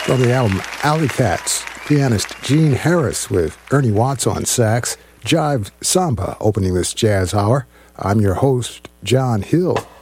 From the album Alley Cats, pianist Gene Harris with Ernie Watts on sax, Jive Samba opening this jazz hour. I'm your host, John Hill.